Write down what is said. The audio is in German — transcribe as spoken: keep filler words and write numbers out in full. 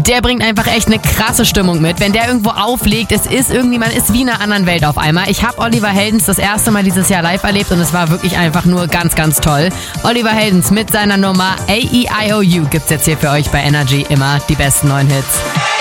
Der bringt einfach echt eine krasse Stimmung mit. Wenn der irgendwo auflegt, es ist irgendwie, man ist wie in einer anderen Welt auf einmal. Ich habe Oliver Heldens das erste Mal dieses Jahr live erlebt und es war wirklich einfach nur ganz, ganz toll. Oliver Heldens mit seiner Nummer A E I O U gibt's jetzt hier für euch bei Energy immer die besten neuen Hits.